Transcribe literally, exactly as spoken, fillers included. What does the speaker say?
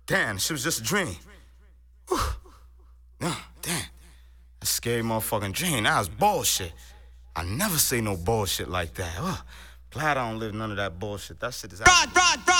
Damn, shit was just a dream. Whew. No, damn. That's a scary motherfucking dream. That was bullshit. I never say no bullshit like that. Ugh. Glad I don't live none of that bullshit. That shit is out.